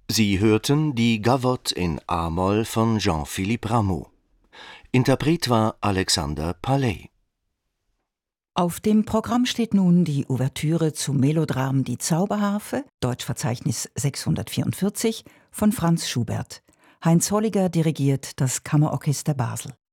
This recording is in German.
Sie hörten die Gavotte in a-Moll von Jean-Philippe Rameau. Interpret war Alexander Paley. Auf dem Programm steht nun die Ouvertüre zum Melodram Die Zauberharfe, Deutschverzeichnis 644, von Franz Schubert. Heinz Holliger dirigiert das Kammerorchester Basel.